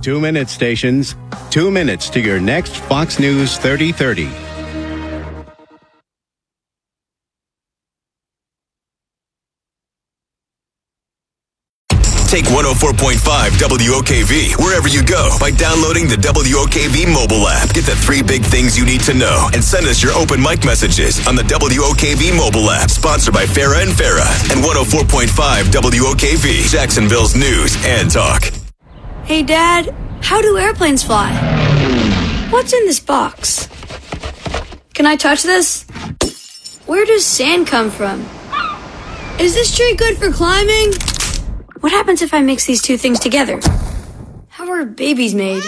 2 minutes, stations. 2 minutes to your next Fox News 3030. Take 104.5 WOKV wherever you go by downloading the WOKV mobile app. Get the 3 big things you need to know and send us your open mic messages on the WOKV mobile app. Sponsored by Farah and Farah and 104.5 WOKV, Jacksonville's news and talk. Hey, Dad, how do airplanes fly? What's in this box? Can I touch this? Where does sand come from? Is this tree good for climbing? What happens if I mix these two things together? How are babies made?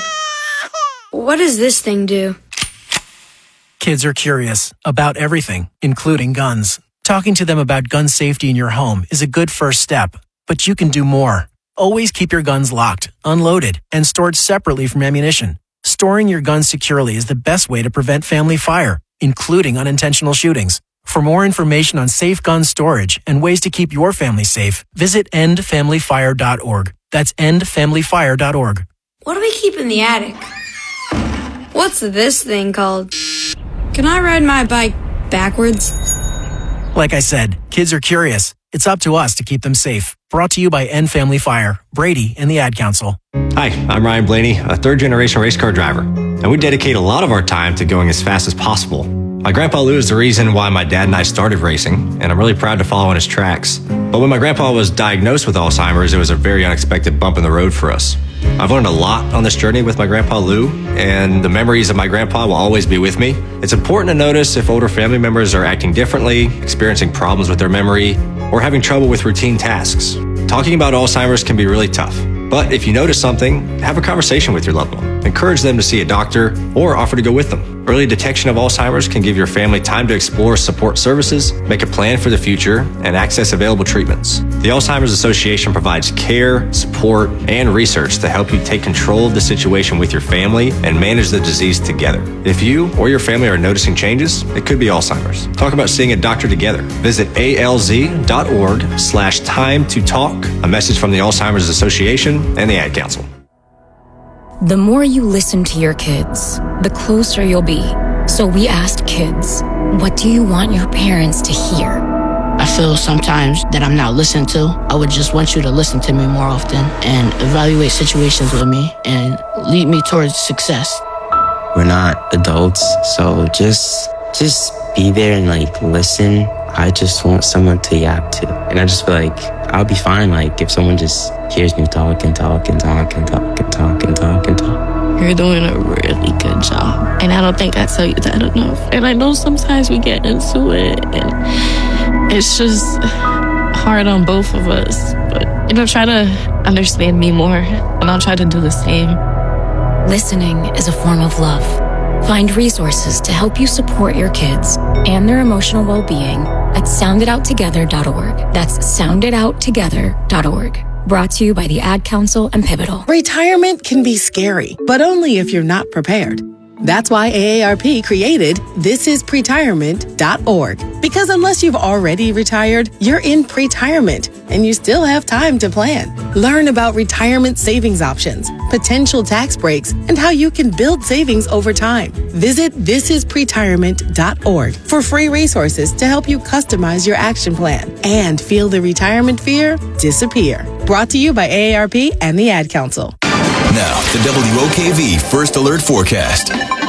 What does this thing do? Kids are curious about everything, including guns. Talking to them about gun safety in your home is a good first step, but you can do more. Always keep your guns locked, unloaded, and stored separately from ammunition. Storing your guns securely is the best way to prevent family fire, including unintentional shootings. For more information on safe gun storage and ways to keep your family safe, visit endfamilyfire.org. That's endfamilyfire.org. What do we keep in the attic? What's this thing called? Can I ride my bike backwards? Like I said, kids are curious. It's up to us to keep them safe. Brought to you by End Family Fire, Brady, and the Ad Council. Hi, I'm Ryan Blaney, a third-generation race car driver, and we dedicate a lot of our time to going as fast as possible. My grandpa Lou is the reason why my dad and I started racing, and I'm really proud to follow in his tracks. But when my grandpa was diagnosed with Alzheimer's, it was a very unexpected bump in the road for us. I've learned a lot on this journey with my grandpa Lou, and the memories of my grandpa will always be with me. It's important to notice if older family members are acting differently, experiencing problems with their memory, or having trouble with routine tasks. Talking about Alzheimer's can be really tough. But if you notice something, have a conversation with your loved one. Encourage them to see a doctor or offer to go with them. Early detection of Alzheimer's can give your family time to explore support services, make a plan for the future, and access available treatments. The Alzheimer's Association provides care, support, and research to help you take control of the situation with your family and manage the disease together. If you or your family are noticing changes, it could be Alzheimer's. Talk about seeing a doctor together. Visit alz.org/time to talk. A message from the Alzheimer's Association and the Ad Council. The more you listen to your kids, the closer you'll be. So we asked kids, what do you want your parents to hear? I feel sometimes that I'm not listened to. I would just want you to listen to me more often and evaluate situations with me and lead me towards success. We're not adults, so just be there and listen. I just want someone to yap to. And I just feel like I'll be fine if someone just hears me talk and talk and talk and talk and talk and talk and talk. You're doing a really good job. And I don't think I tell you that enough. And I know sometimes we get into it and it's just hard on both of us. But, try to understand me more and I'll try to do the same. Listening is a form of love. Find resources to help you support your kids and their emotional well-being at sounditouttogether.org. That's sounditouttogether.org. Brought to you by the Ad Council and Pivotal. Retirement can be scary, but only if you're not prepared. That's why AARP created thisispretirement.org. Because unless you've already retired, you're in pretirement and you still have time to plan. Learn about retirement savings options, potential tax breaks, and how you can build savings over time. Visit thisispretirement.org for free resources to help you customize your action plan and feel the retirement fear disappear. Brought to you by AARP and the Ad Council. Now, the WOKV First Alert Forecast.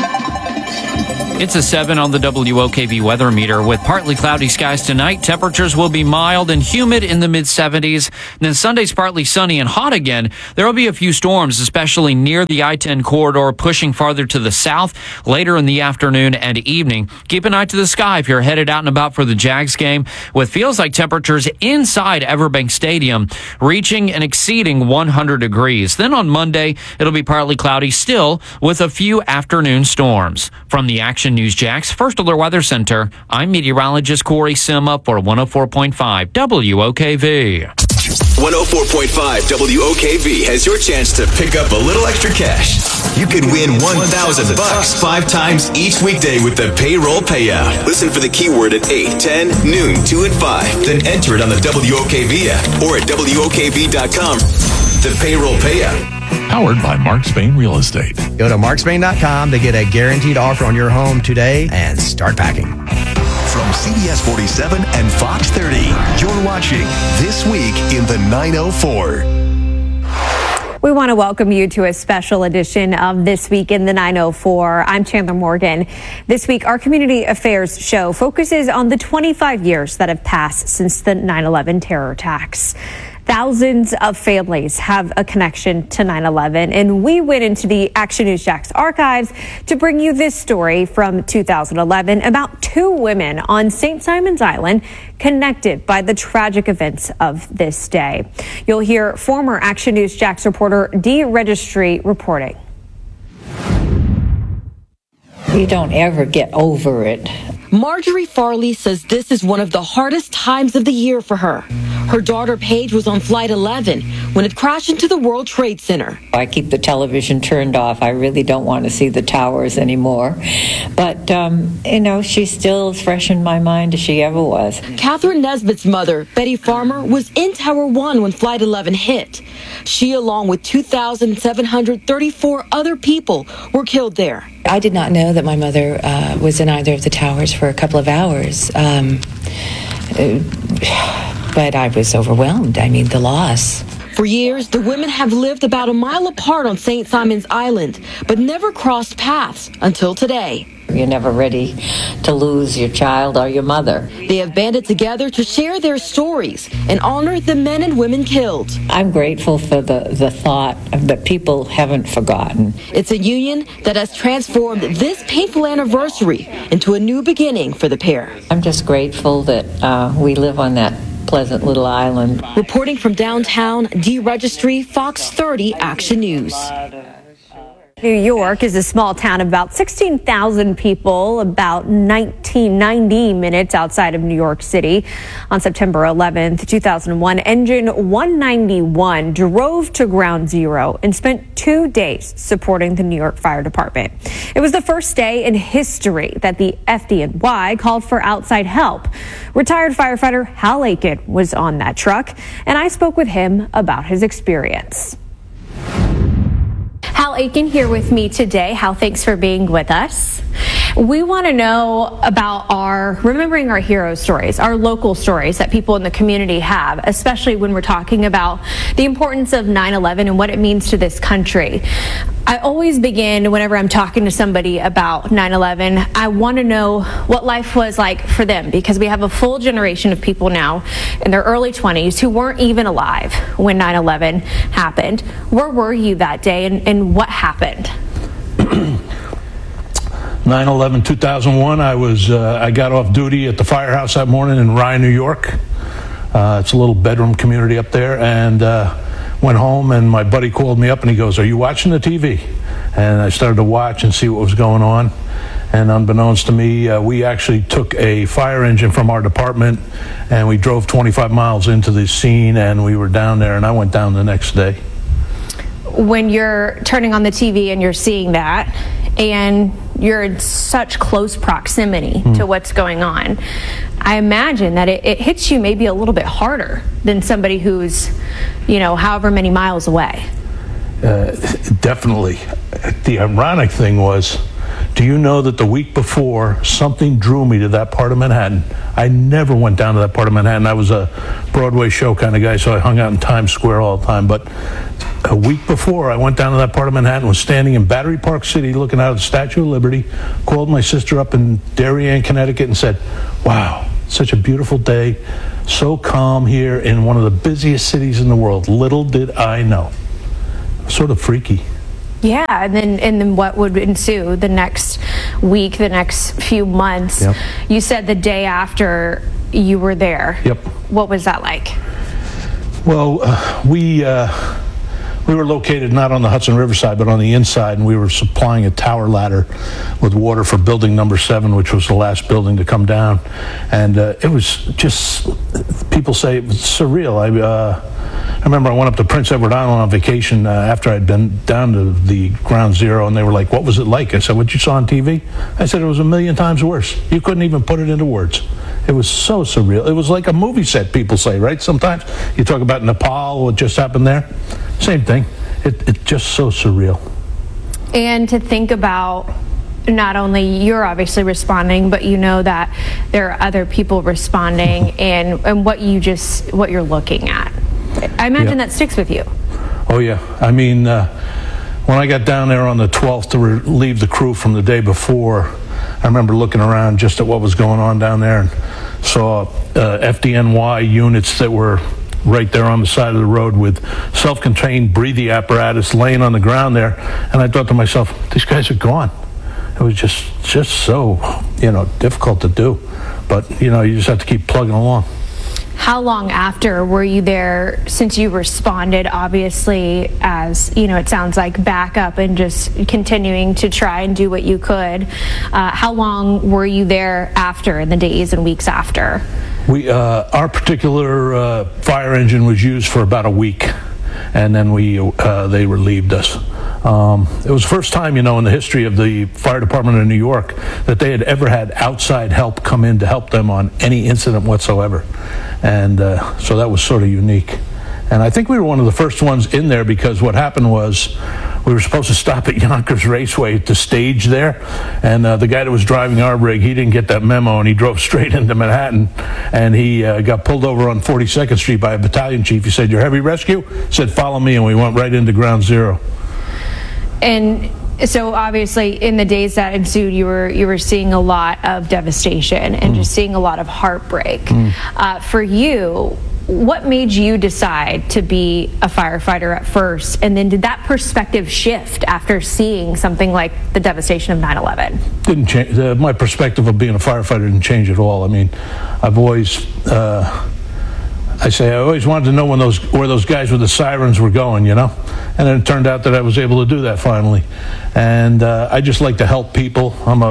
It's a 7 on the WOKV weather meter with partly cloudy skies tonight. Temperatures will be mild and humid in the mid-70s. Then Sunday's partly sunny and hot again. There will be a few storms, especially near the I-10 corridor, pushing farther to the south later in the afternoon and evening. Keep an eye to the sky if you're headed out and about for the Jags game, with feels like temperatures inside Everbank Stadium reaching and exceeding 100 degrees. Then on Monday, it'll be partly cloudy still with a few afternoon storms. From the Action News Jax First Alert Weather Center, I'm meteorologist Corey Sima for 104.5 WOKV. 104.5 WOKV has your chance to pick up a little extra cash. You could win $1,000 5 times each weekday with the payroll payout. Listen for the keyword at 8, 10, noon, 2, and 5. Then enter it on the WOKV app or at WOKV.com. The payroll payout. Powered by Mark Spain Real Estate. Go to markspain.com to get a guaranteed offer on your home today and start packing. From CBS 47 and Fox 30, you're watching This Week in the 904. We want to welcome you to a special edition of This Week in the 904. I'm Chandler Morgan. This week, our community affairs show focuses on the 25 years that have passed since the 9/11 terror attacks. Thousands of families have a connection to 9/11, and we went into the Action News Jax archives to bring you this story from 2011 about two women on St. Simon's Island connected by the tragic events of this day. You'll hear former Action News Jax reporter Dee Registry reporting. You don't ever get over it. Marjorie Farley says this is one of the hardest times of the year for her. Her daughter Paige was on Flight 11 when it crashed into the World Trade Center. I keep the television turned off. I really don't want to see the towers anymore. But, she's still as fresh in my mind as she ever was. Catherine Nesbitt's mother, Betty Farmer, was in Tower 1 when Flight 11 hit. She, along with 2,734 other people, were killed there. I did not know that my mother was in either of the towers for a couple of hours. But I was overwhelmed. I mean, the loss. For years, the women have lived about a mile apart on St. Simon's Island, but never crossed paths until today. You're never ready to lose your child or your mother. They have banded together to share their stories and honor the men and women killed. I'm grateful for the thought that people haven't forgotten. It's a union that has transformed this painful anniversary into a new beginning for the pair. I'm just grateful that we live on that pleasant little island. Reporting from downtown, Dee Registry, Fox 30 Action News. New York is a small town of about 16,000 people, about 90 minutes outside of New York City. On September 11th, 2001, Engine 191 drove to Ground Zero and spent 2 days supporting the New York Fire Department. It was the first day in history that the FDNY called for outside help. Retired firefighter Hal Aiken was on that truck, and I spoke with him about his experience. Hal Aiken here with me today. Hal, thanks for being with us. We want to know about remembering our hero stories, our local stories that people in the community have, especially when we're talking about the importance of 9/11 and what it means to this country. I always begin whenever I'm talking to somebody about 9/11, I want to know what life was like for them, because we have a full generation of people now in their early 20s who weren't even alive when 9/11 happened. Where were you that day and what happened? 9/11/2001, I got off duty at the firehouse that morning in Rye, New York. It's a little bedroom community up there, and went home, and my buddy called me up and he goes, "Are you watching the TV?" And I started to watch and see what was going on, and unbeknownst to me, we actually took a fire engine from our department and we drove 25 miles into the scene, and we were down there, and I went down the next day. When you're turning on the TV and you're seeing that, and you're in such close proximity to what's going on, I imagine that it hits you maybe a little bit harder than somebody who's, however many miles away. Definitely. The ironic thing was, do you know that the week before, something drew me to that part of Manhattan? I never went down to that part of Manhattan. I was a Broadway show kind of guy, so I hung out in Times Square all the time. But a week before I went down to that part of Manhattan, was standing in Battery Park City looking out at the Statue of Liberty, called my sister up in Darien, Connecticut, and said, "Wow, such a beautiful day, so calm here in one of the busiest cities in the world." Little did I know. Sort of freaky. Yeah, and then what would ensue the next week, the next few months? Yep. You said the day after you were there. Yep. What was that like? Well, we were located not on the Hudson River side, but on the inside, and we were supplying a tower ladder with water for building number 7, which was the last building to come down. And it was just, people say it was surreal. I remember I went up to Prince Edward Island on vacation after I'd been down to the Ground Zero, and they were like, "What was it like?" I said, "What you saw on TV?" I said, "It was 1,000,000 times worse. You couldn't even put it into words." It was so surreal. It was like a movie set, people say, right? Sometimes you talk about Nepal, what just happened there. Same thing. it's just so surreal. And to think about not only you're obviously responding, but you know that there are other people responding and what you're looking at. I imagine that sticks with you. Oh yeah. I mean, when I got down there on the 12th to relieve the crew from the day before, I remember looking around just at what was going on down there and saw FDNY units that were right there on the side of the road with self-contained breathing apparatus laying on the ground there. And I thought to myself, these guys are gone. It was just so, difficult to do. But, you just have to keep plugging along. How long after were you there, since you responded, obviously, as, it sounds like backup and just continuing to try and do what you could? How long were you there after, in the days and weeks after? Our particular fire engine was used for about a week, and then they relieved us. It was the first time, in the history of the fire department of New York that they had ever had outside help come in to help them on any incident whatsoever. And so that was sort of unique. And I think we were one of the first ones in there because what happened was we were supposed to stop at Yonkers Raceway to stage there. And the guy that was driving our rig, he didn't get that memo and he drove straight into Manhattan. And he got pulled over on 42nd Street by a battalion chief. He said, "You're heavy rescue?" He said, "Follow me." And we went right into ground zero. And so obviously in the days that ensued, you were seeing a lot of devastation and just seeing a lot of heartbreak. For you, what made you decide to be a firefighter at first? And then did that perspective shift after seeing something like the devastation of 9/11? Didn't change. My perspective of being a firefighter didn't change at all. I mean, I've always... I always wanted to know where those guys with the sirens were going, And then it turned out that I was able to do that finally. And I just like to help people.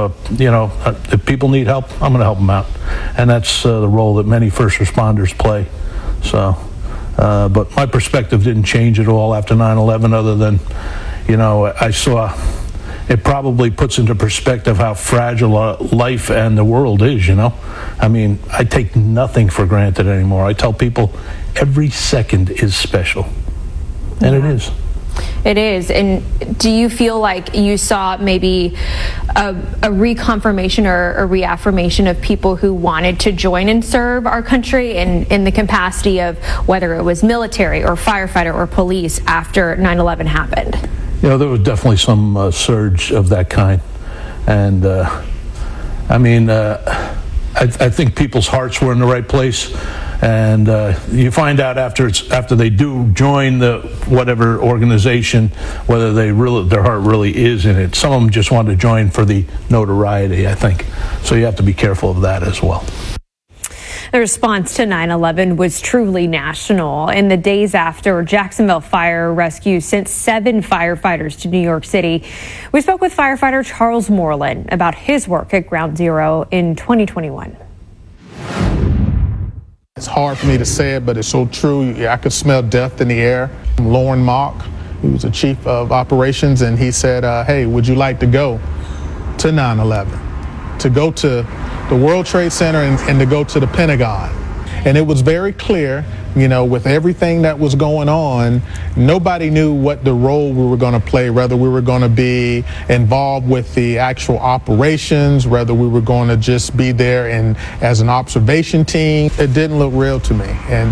If people need help, I'm going to help them out. And that's the role that many first responders play. So, but my perspective didn't change at all after 9/11 other than, I saw... It probably puts into perspective how fragile life and the world is, I mean, I take nothing for granted anymore. I tell people every second is special. And it is. It is. And do you feel like you saw maybe a reconfirmation or a reaffirmation of people who wanted to join and serve our country in the capacity of whether it was military or firefighter or police after 9/11 happened? There was definitely some surge of that kind. And, I think people's hearts were in the right place. And you find out after they do join the whatever organization, whether their heart really is in it. Some of them just want to join for the notoriety, I think. So you have to be careful of that as well. The response to 9/11 was truly national. In the days after, Jacksonville Fire Rescue sent 7 firefighters to New York City. We spoke with firefighter Charles Moreland about his work at Ground Zero in 2021. It's hard for me to say it, but it's so true. I could smell death in the air. Lauren Mock, who was the chief of operations, and he said, hey, would you like to go to 9/11? To go to the World Trade Center and to go to the Pentagon. And it was very clear, with everything that was going on, nobody knew what the role we were going to play, whether we were going to be involved with the actual operations, whether we were going to just be there and as an observation team. It didn't look real to me. And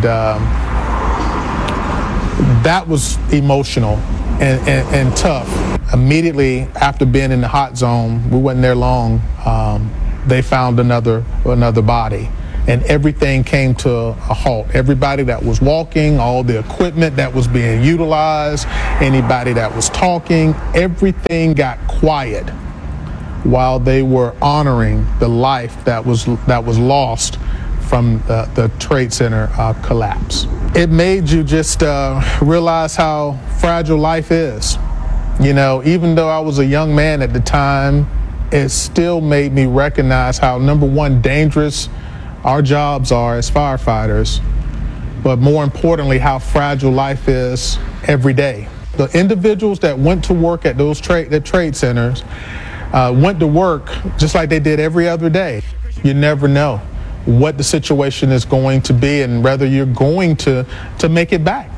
that was emotional and tough. Immediately after being in the hot zone, we wasn't there long, they found another body, and everything came to a halt. Everybody that was walking, all the equipment that was being utilized, anybody that was talking, everything got quiet while they were honoring the life that was lost from the Trade Center collapse. It made you just realize how fragile life is. Even though I was a young man at the time, it still made me recognize how, number one, dangerous our jobs are as firefighters, but more importantly, how fragile life is every day. The individuals that went to work at those trade centers went to work just like they did every other day. You never know what the situation is going to be and whether you're going to make it back.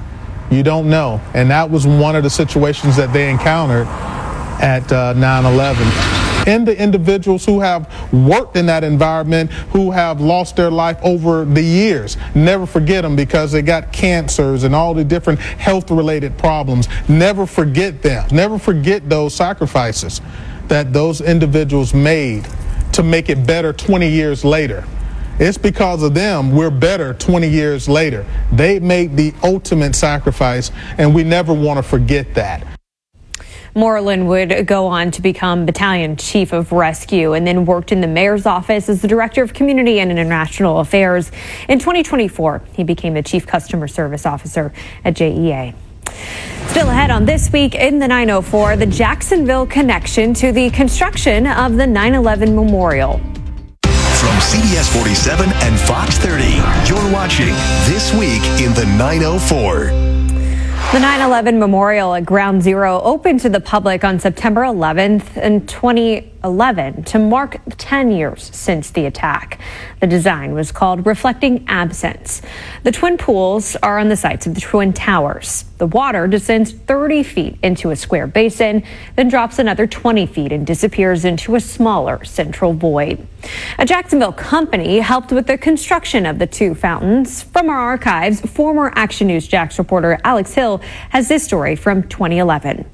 You don't know. And that was one of the situations that they encountered at 9/11. And the individuals who have worked in that environment, who have lost their life over the years, never forget them because they got cancers and all the different health-related problems. Never forget them. Never forget those sacrifices that those individuals made to make it better 20 years later. It's because of them we're better 20 years later. They made the ultimate sacrifice, and we never want to forget that. Moreland would go on to become Battalion Chief of Rescue and then worked in the mayor's office as the Director of Community and International Affairs. In 2024, he became the Chief Customer Service Officer at JEA. Still ahead on This Week in the 904, the Jacksonville connection to the construction of the 9/11 Memorial. From CBS 47 and Fox 30, you're watching This Week in the 904. The 9/11 Memorial at Ground Zero opened to the public on September 11th in 2011 to mark 10 years since the attack. The design was called Reflecting Absence. The twin pools are on the sites of the Twin Towers. The water descends 30 feet into a square basin, then drops another 20 feet and disappears into a smaller central void. A Jacksonville company helped with the construction of the two fountains. From our archives, former Action News Jax reporter Alex Hill has this story from 2011.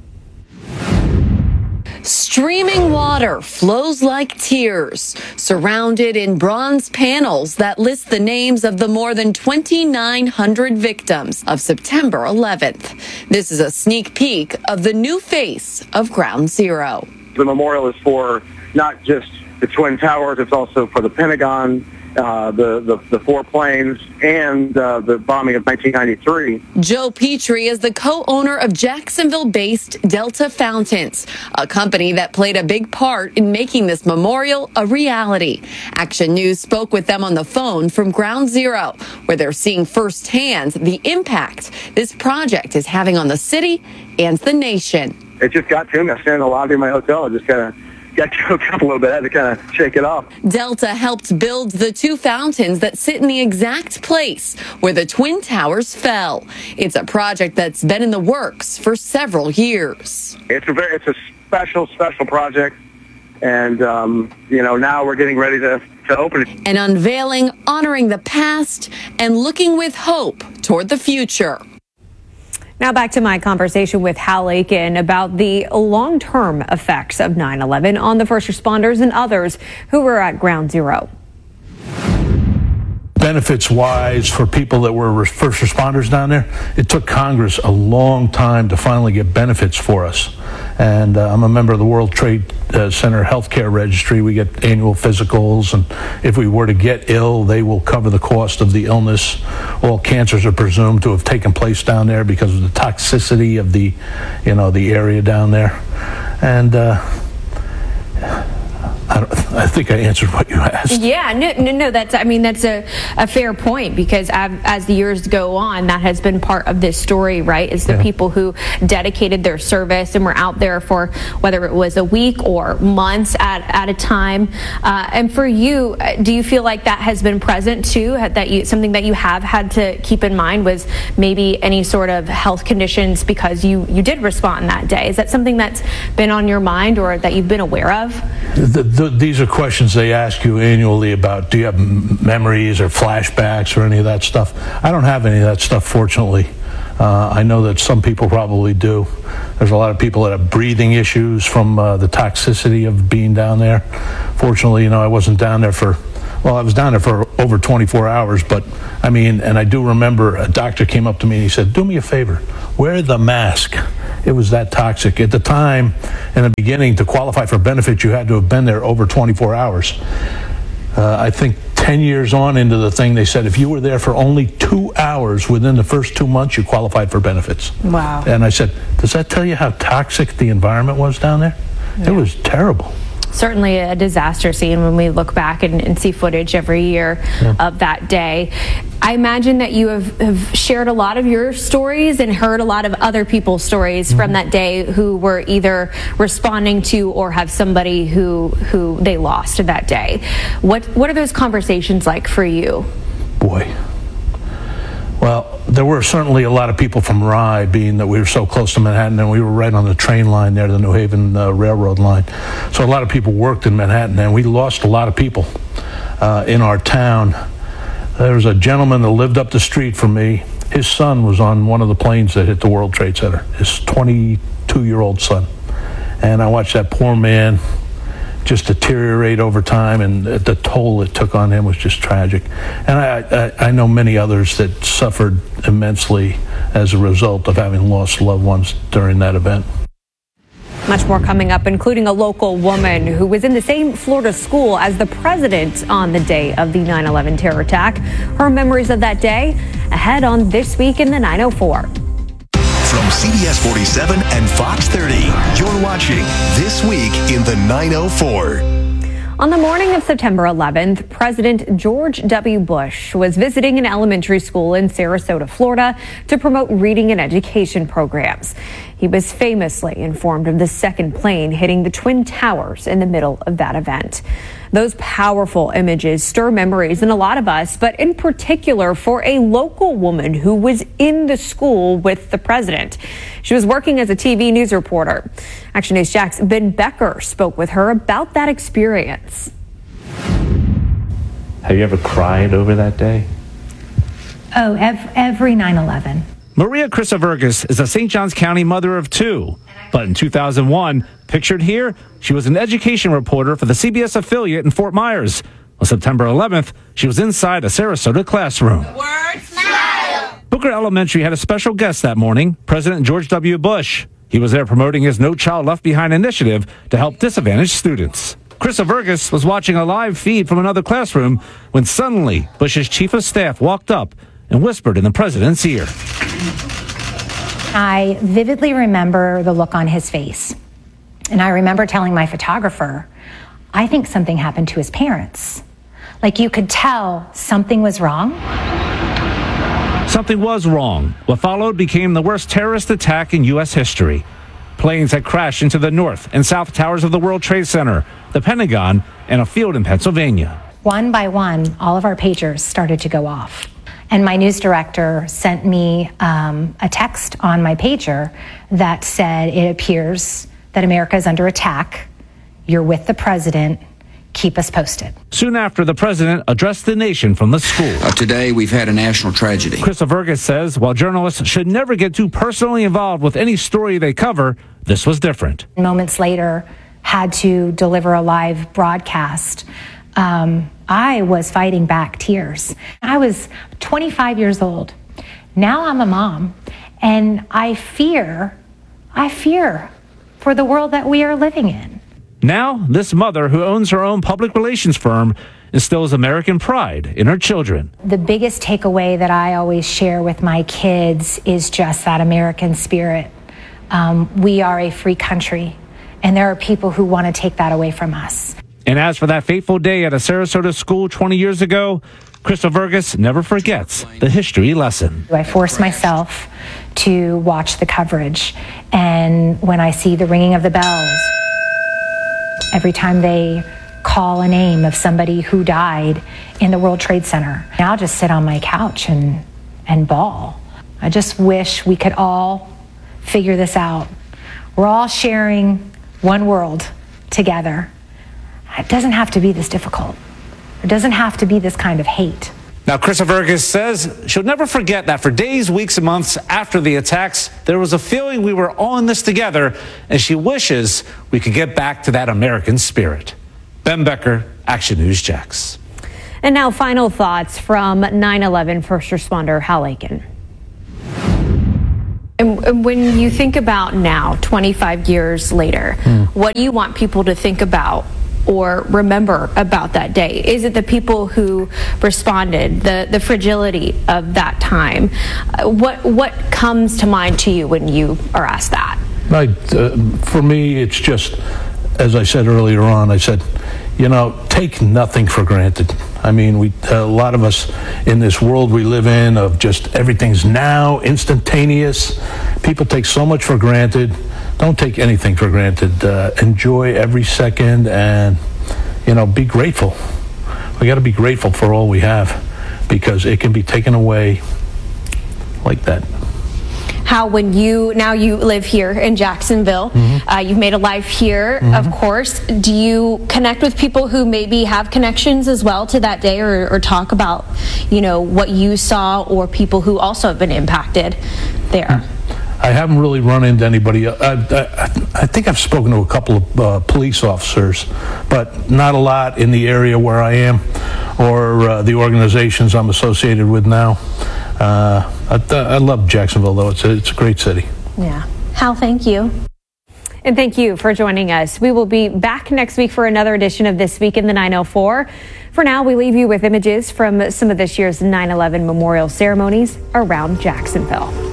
Streaming water flows like tears, surrounded in bronze panels that list the names of the more than 2,900 victims of September 11th. This is a sneak peek of the new face of Ground Zero. The memorial is for not just the Twin Towers, it's also for the Pentagon, the four planes, and the bombing of 1993. Joe Petrie is the co-owner of Jacksonville-based Delta Fountains, a company that played a big part in making this memorial a reality. Action News spoke with them on the phone from Ground Zero, where they're seeing firsthand the impact this project is having on the city and the nation. It just got to me. I was standing in the lobby of my hotel. I just kind of got choked up a little bit. I had to kind of shake it off. Delta helped build the two fountains that sit in the exact place where the Twin Towers fell. It's a project that's been in the works for several years. It's a special project. And, now we're getting ready to open it. An unveiling honoring the past and looking with hope toward the future. Now back to my conversation with Hal Aiken about the long-term effects of 9/11 on the first responders and others who were at Ground Zero. Benefits-wise, for people that were first responders down there, it took Congress a long time to finally get benefits for us. And I'm a member of the World Trade Center Healthcare Registry. We get annual physicals, and if we were to get ill, they will cover the cost of the illness. All cancers are presumed to have taken place down there because of the toxicity of the area down there. And I think I answered what you asked. Yeah, no, that's a fair point, because as the years go on, that has been part of this story, right? Is the people who dedicated their service and were out there for whether it was a week or months at a time. And for you, do you feel like that has been present too? Something that you have had to keep in mind was maybe any sort of health conditions because you did respond that day. Is that something that's been on your mind or that you've been aware of? These are questions they ask you annually about, do you have memories or flashbacks or any of that stuff? I don't have any of that stuff, fortunately. I know that some people probably do. There's a lot of people that have breathing issues from the toxicity of being down there. Fortunately, I wasn't down there I was down there for over 24 hours, but and I do remember a doctor came up to me and he said, do me a favor, wear the mask. It was that toxic. At the time, in the beginning, to qualify for benefits, you had to have been there over 24 hours. I think 10 years on into the thing, they said if you were there for only 2 hours within the first 2 months, you qualified for benefits. Wow. And I said, does that tell you how toxic the environment was down there? Yeah. It was terrible. Certainly a disaster scene when we look back and see footage every year of that day. I imagine that you have shared a lot of your stories and heard a lot of other people's stories from that day who were either responding to or have somebody who they lost that day. What are those conversations like for you? Boy. Well, there were certainly a lot of people from Rye, being that we were so close to Manhattan, and we were right on the train line there, the New Haven Railroad line. So a lot of people worked in Manhattan, and we lost a lot of people in our town. There was a gentleman that lived up the street from me. His son was on one of the planes that hit the World Trade Center, his 22-year-old son. And I watched that poor man just deteriorate over time, and the toll it took on him was just tragic. And I know many others that suffered immensely as a result of having lost loved ones during that event. Much more coming up, including a local woman who was in the same Florida school as the president on the day of the 9/11 terror attack. Her memories of that day ahead on This Week in the 904. From CBS 47 and Fox 30, you're watching This Week in the 904. On the morning of September 11th, President George W. Bush was visiting an elementary school in Sarasota, Florida, to promote reading and education programs. He was famously informed of the second plane hitting the Twin Towers in the middle of that event. Those powerful images stir memories in a lot of us, but in particular for a local woman who was in the school with the president. She was working as a TV news reporter. Action News Jack's Ben Becker spoke with her about that experience. Have you ever cried over that day? Oh, every 9/11. Maria Christovergis is a St. Johns County mother of two. But in 2001, pictured here, she was an education reporter for the CBS affiliate in Fort Myers. On September 11th, she was inside a Sarasota classroom. Booker Elementary had a special guest that morning, President George W. Bush. He was there promoting his No Child Left Behind initiative to help disadvantaged students. Christovergis was watching a live feed from another classroom when suddenly Bush's chief of staff walked up and whispered in the president's ear. I vividly remember the look on his face. And I remember telling my photographer, I think something happened to his parents. Like you could tell something was wrong. Something was wrong. What followed became the worst terrorist attack in U.S. history. Planes had crashed into the north and south towers of the World Trade Center, the Pentagon, and a field in Pennsylvania. One by one, all of our pagers started to go off. And my news director sent me a text on my pager that said, it appears that America is under attack. You're with the president. Keep us posted. Soon after, the president addressed the nation from the school. Today, we've had a national tragedy. Christovergis says while journalists should never get too personally involved with any story they cover, this was different. Moments later, had to deliver a live broadcast. I was fighting back tears. I was 25 years old. Now I'm a mom, and I fear for the world that we are living in. Now, this mother who owns her own public relations firm instills American pride in her children. The biggest takeaway that I always share with my kids is just that American spirit. We are a free country, and there are people who want to take that away from us. And as for that fateful day at a Sarasota school 20 years ago, Christovergis never forgets the history lesson. I force myself to watch the coverage, and when I see the ringing of the bells, every time they call a name of somebody who died in the World Trade Center, I'll just sit on my couch and bawl. I just wish we could all figure this out. We're all sharing one world together. It doesn't have to be this difficult. It doesn't have to be this kind of hate. Now, Christovergis says she'll never forget that for days, weeks, and months after the attacks, there was a feeling we were all in this together, and she wishes we could get back to that American spirit. Ben Becker, Action News Jax. And now final thoughts from 9/11 first responder Hal Aiken. And when you think about now, 25 years later, what do you want people to think about or remember about that day? Is it the people who responded, the fragility of that time? What comes to mind to you when you are asked that? For me, it's just, as I said earlier on, I said, take nothing for granted. I mean, a lot of us in this world we live in of just everything's now, instantaneous. People take so much for granted. Don't take anything for granted. Enjoy every second and, be grateful. We got to be grateful for all we have because it can be taken away like that. How when you live here in Jacksonville, you've made a life here, of course. Do you connect with people who maybe have connections as well to that day, or talk about, what you saw, or people who also have been impacted there? I haven't really run into anybody. I think I've spoken to a couple of police officers, but not a lot in the area where I am or the organizations I'm associated with now. I love Jacksonville, though. It's a great city. Yeah. Hal, thank you. And thank you for joining us. We will be back next week for another edition of This Week in the 904. For now, we leave you with images from some of this year's 9/11 memorial ceremonies around Jacksonville.